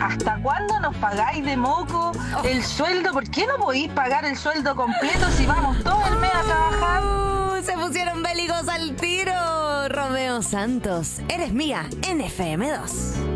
¿hasta cuándo nos pagáis de moco el sueldo? ¿Por qué no podéis pagar el sueldo completo si vamos todo el mes a trabajar? Se pusieron bélicos al tiro. Romeo Santos, eres mía en FM2.